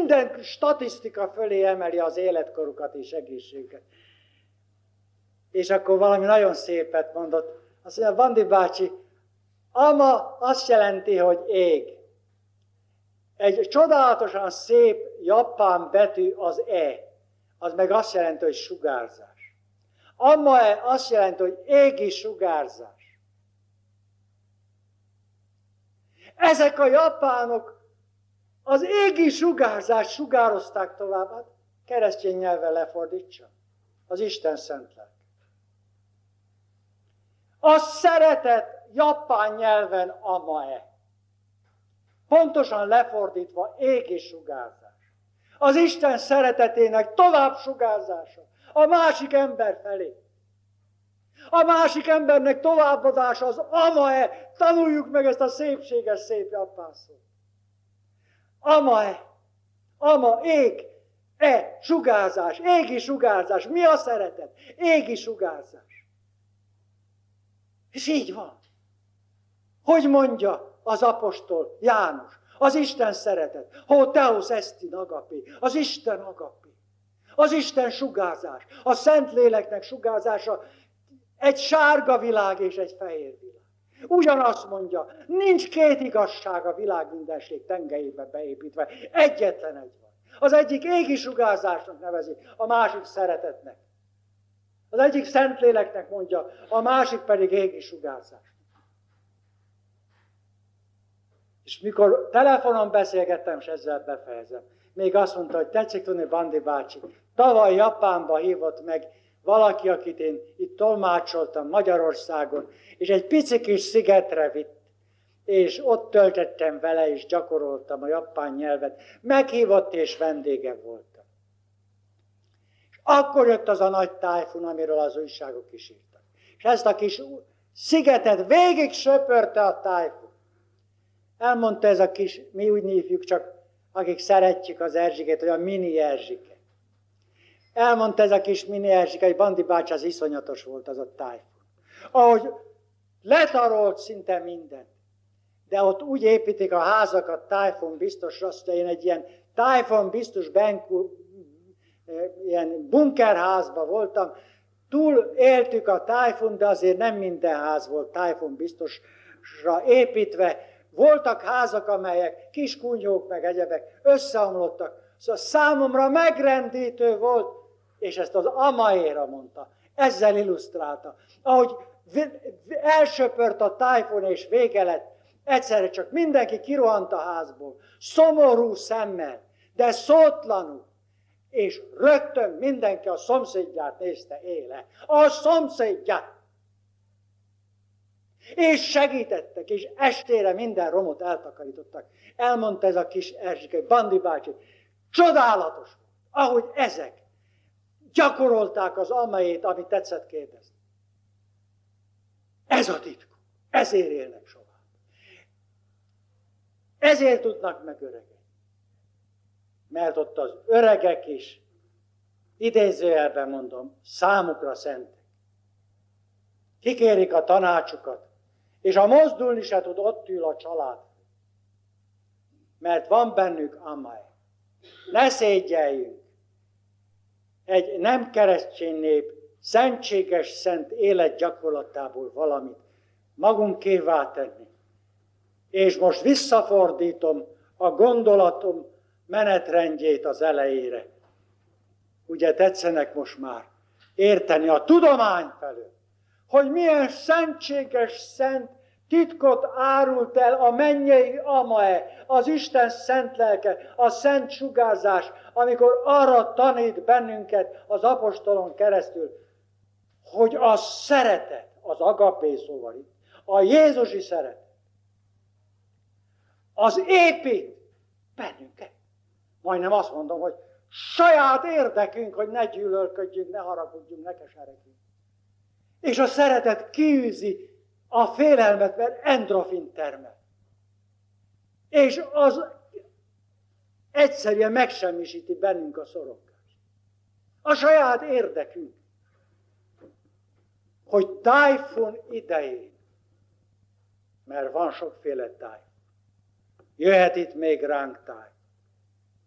minden statisztika fölé emeli az életkorukat és egészségüket. És akkor valami nagyon szépet mondott. Azt mondja, Bandi bácsi, ama azt jelenti, hogy ég. Egy csodálatosan szép japán betű az E. Az meg azt jelenti, hogy sugárzás. Ama-e azt jelenti, hogy égi sugárzás. Ezek a japánok az égi sugárzást sugározták tovább. Hát keresztény nyelven lefordítsa. Az Isten szent lelke. A szeretet japán nyelven ama-e. Pontosan lefordítva égi sugárzás. Az Isten szeretetének tovább sugárzása a másik ember felé. A másik embernek továbbadása az ama-e. Tanuljuk meg ezt a szépséges, szép japán szót. Ama-e. Ama, ég, e, sugárzás, égi sugárzás. Mi a szeretet? Égi sugárzás. És így van. Hogy mondja az apostol János? Az Isten szeretet. Ho teos estin agapé. Az Isten agapé. Az Isten sugárzás. A Szentléleknek sugárzása egy sárga világ és egy fehér világ. Ugyanazt mondja, nincs két igazság a világ mindenség tengelyébe beépítve. Egyetlen egy van. Az egyik égi sugárzásnak nevezi, a másik szeretetnek. Az egyik Szentléleknek mondja, a másik pedig égi sugárzás. És mikor telefonon beszélgettem, és ezzel befejezem, még azt mondta, hogy tetszik tudni, Bandi bácsi, tavaly Japánba hívott meg valaki, akit én itt tolmácsoltam Magyarországon, és egy pici kis szigetre vitt, és ott töltöttem vele, és gyakoroltam a japán nyelvet. Meghívott, és vendége voltam. És akkor jött az a nagy tájfun, amiről az újságok is írtak. És ezt a kis szigetet végig söpörte a tájfun. Elmondta ez a kis, mi úgy hívjuk csak, akik szeretjük az Erzsikét, hogy a mini Erzsike. Elmondta ez a kis mini Erzsike, hogy Bandi bácsi, az iszonyatos volt az a tájfun. Ahogy letarolt szinte mindent. De ott úgy építik a házakat tájfun biztosra, azt én egy ilyen tájfun biztos ilyen bunkerházban voltam. Túl éltük a tájfun, de azért nem minden ház volt tájfun biztosra építve. Voltak házak, amelyek kis kunyhók meg egyebek összeomlottak. Szóval számomra megrendítő volt, és ezt az amaéra mondta. Ezzel illusztrálta. Ahogy elsöpört a tájfun és vége lett, egyszerre csak mindenki kirohant a házból, szomorú szemmel, de szótlanul, és rögtön mindenki a szomszédját nézte éle. A szomszédját! És segítettek, és estére minden romot eltakarítottak. Elmondta ez a kis Erzsike, Bandi bácsi, csodálatos volt, ahogy ezek gyakorolták az amelyét, amit tetszett kérdezni. Ez a titkuk, ezért élnek soha. Ezért tudnak megöregedni. Mert ott az öregek is, idézőjelben mondom, számukra szentek. Kikérik a tanácsukat, és a mozdulni se tud, ott ül a család. Mert van bennük amely. Ne szégyeljünk. Egy nem keresztény nép szentséges, szent élet gyakorlatából valamit magunkévá tenni. És most visszafordítom a gondolatom menetrendjét az elejére. Ugye tetszenek most már érteni a tudomány felől, hogy milyen szentséges, szent titkot árult el a mennyei amae, az Isten szent lelke, a szent sugárzás, amikor arra tanít bennünket az apostolon keresztül, hogy a szeretet, az agapé szóval itt, a Jézusi szeretet, az épít bennünket. Majdnem azt mondom, hogy saját érdekünk, hogy ne gyűlölködjünk, ne haragudjunk, ne keseredjünk. És a szeretet kiűzi a félelmet, mert endorfin termel. És az egyszerűen megsemmisíti bennünk a szorongást. A saját érdekünk, hogy tájfun idején, mert van sokféle tájfun, jöhet itt még ránk tájfun.